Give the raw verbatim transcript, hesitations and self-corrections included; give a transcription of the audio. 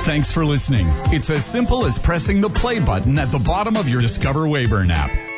Thanks for listening. It's as simple as pressing the play button at the bottom of your Discover Weyburn app.